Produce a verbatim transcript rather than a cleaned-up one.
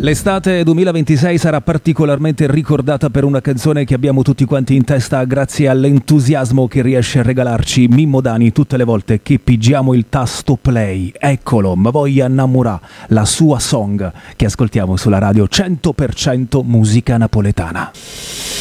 L'estate duemilaventisei sarà particolarmente ricordata per una canzone che abbiamo tutti quanti in testa grazie all'entusiasmo che riesce a regalarci Mimmo Dani tutte le volte che pigiamo il tasto play. Eccolo, Ma voglia innamorà, la sua song che ascoltiamo sulla radio cento per cento musica napoletana.